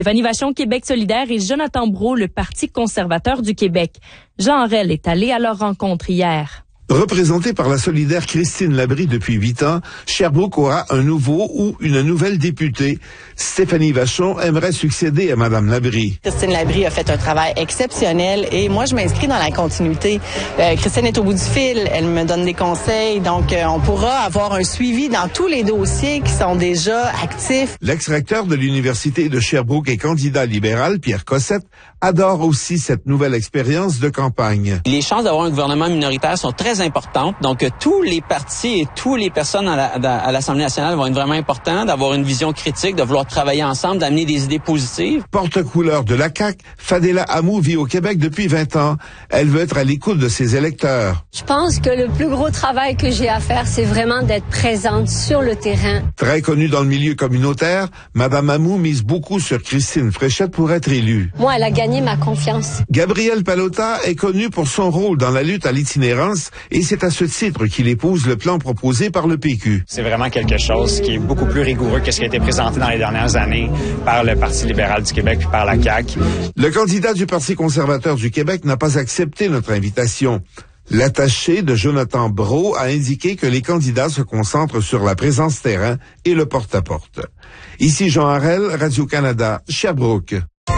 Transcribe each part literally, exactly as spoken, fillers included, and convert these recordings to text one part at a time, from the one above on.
Stéphanie Vachon, Québec solidaire, et Jonathan Brault, le Parti conservateur du Québec. Jean Harel est allé à leur rencontre hier. Représentée par la solidaire Christine Labrie depuis huit ans, Sherbrooke aura un nouveau ou une nouvelle députée. Stéphanie Vachon aimerait succéder à Madame Labrie. Christine Labrie a fait un travail exceptionnel et moi, je m'inscris dans la continuité. Euh, Christine est au bout du fil, elle me donne des conseils, donc euh, on pourra avoir un suivi dans tous les dossiers qui sont déjà actifs. L'ex-recteur de l'Université de Sherbrooke et candidat libéral, Pierre Cossette, adore aussi cette nouvelle expérience de campagne. Les chances d'avoir un gouvernement minoritaire sont très importantes, donc euh, tous les partis et toutes les personnes à, la, à l'Assemblée nationale vont être vraiment importants, d'avoir une vision critique, de vouloir travailler ensemble, d'amener des idées positives. Porte-couleur de la C A Q, Fadela Hamou vit au Québec depuis vingt ans. Elle veut être à l'écoute de ses électeurs. Je pense que le plus gros travail que j'ai à faire, c'est vraiment d'être présente sur le terrain. Très connue dans le milieu communautaire, Madame Hamou mise beaucoup sur Christine Fréchette pour être élue. Moi, elle a gagné ma confiance. Gabrielle Pallotta est connue pour son rôle dans la lutte à l'itinérance et c'est à ce titre qu'il épouse le plan proposé par le P Q. C'est vraiment quelque chose qui est beaucoup plus rigoureux que ce qui a été présenté dans les dernières années par le Parti libéral du Québec et par la C A Q. Le candidat du Parti conservateur du Québec n'a pas accepté notre invitation. L'attaché de Jonathan Brault a indiqué que les candidats se concentrent sur la présence terrain et le porte-à-porte. Ici Jean Harel, Radio-Canada, Sherbrooke.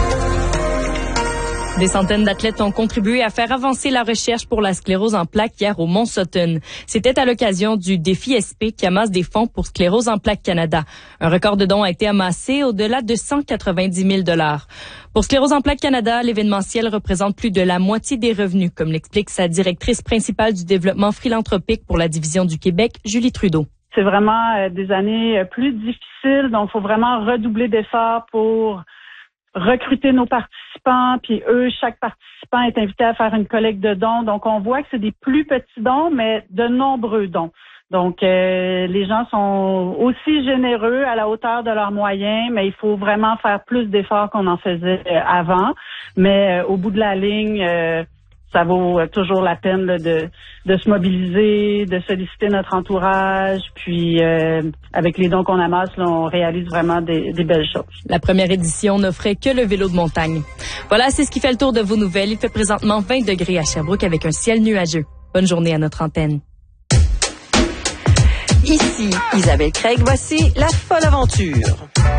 Des centaines d'athlètes ont contribué à faire avancer la recherche pour la sclérose en plaques hier au Mont Sutton. C'était à l'occasion du défi S P qui amasse des fonds pour Sclérose en plaques Canada. Un record de dons a été amassé au-delà de cent quatre-vingt-dix mille dollars. Pour Sclérose en plaques Canada, l'événementiel représente plus de la moitié des revenus, comme l'explique sa directrice principale du développement philanthropique pour la division du Québec, Julie Trudeau. C'est vraiment euh, des années euh, plus difficiles, donc il faut vraiment redoubler d'efforts pour recruter nos participants, puis eux, chaque participant est invité à faire une collecte de dons. Donc, on voit que c'est des plus petits dons, mais de nombreux dons. Donc, euh, les gens sont aussi généreux à la hauteur de leurs moyens, mais il faut vraiment faire plus d'efforts qu'on en faisait euh, avant. Mais euh, au bout de la ligne, euh, ça vaut euh, toujours la peine là, de, de se mobiliser, de solliciter notre entourage. Puis, euh, avec les dons qu'on amasse, là, on réalise vraiment des, des belles choses. La première édition n'offrait que le vélo de montagne. Voilà, c'est ce qui fait le tour de vos nouvelles. Il fait présentement vingt degrés à Sherbrooke avec un ciel nuageux. Bonne journée à notre antenne. Ici Isabelle Craig, voici La Folle Aventure.